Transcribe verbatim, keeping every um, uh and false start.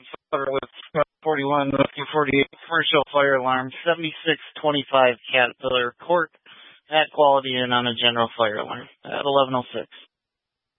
Sutter with forty-one, Whiskey forty-eight, commercial fire alarm, seventy-six twenty-five Caterpillar Court at Quality Inn on a general fire alarm at eleven oh six.